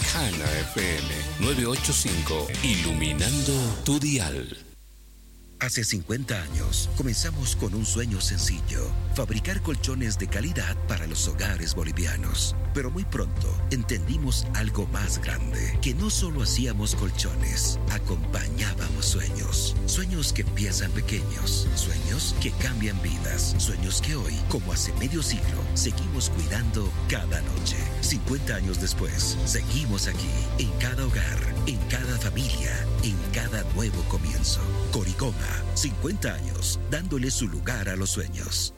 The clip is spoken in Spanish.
Mexicana FM 985, iluminando tu dial. Hace 50 años comenzamos con un sueño sencillo: fabricar colchones de calidad para los hogares bolivianos. Pero muy pronto entendimos algo más grande, que no solo hacíamos colchones, acompañábamos sueños. Sueños que empiezan pequeños, sueños que cambian vidas, sueños que hoy, como hace medio siglo, seguimos cuidando cada noche. 50 años después, seguimos aquí, en cada hogar, en cada familia, en cada nuevo comienzo. Coricoma, 50 años, dándole su lugar a los sueños.